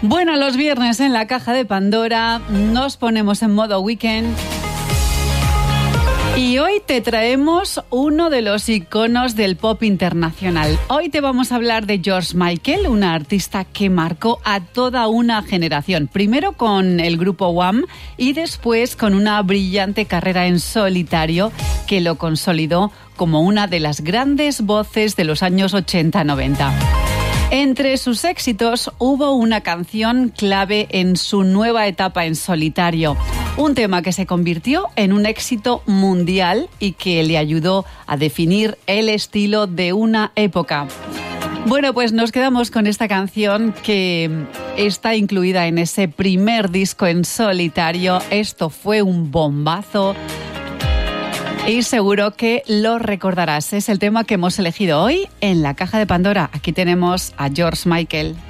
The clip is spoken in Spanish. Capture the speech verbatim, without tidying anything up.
Bueno, los viernes en la Caja de Pandora nos ponemos en modo weekend y hoy te traemos uno de los iconos del pop internacional. Hoy te vamos a hablar de George Michael, una artista que marcó a toda una generación. Primero con el grupo Wham y después con una brillante carrera en solitario que lo consolidó como una de las grandes voces de los años ochenta noventa. Entre sus éxitos hubo una canción clave en su nueva etapa en solitario, un tema que se convirtió en un éxito mundial y que le ayudó a definir el estilo de una época. Bueno, pues nos quedamos con esta canción que está incluida en ese primer disco en solitario. Esto fue un bombazo y seguro que lo recordarás. Es el tema que hemos elegido hoy en la Caja de Pandora. Aquí tenemos a George Michael.